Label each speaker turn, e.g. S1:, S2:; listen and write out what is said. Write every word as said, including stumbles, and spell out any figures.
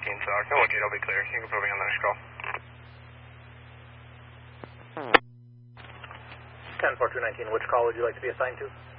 S1: nineteen, so no one will be clear. You can put me on the next call.
S2: ten four two nineteen, which call would you like to be assigned to?